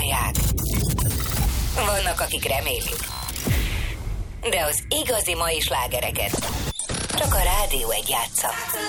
hallják. Vannak, akik remélik. De az igazi mai slágereket csak a Rádió 1 játsza.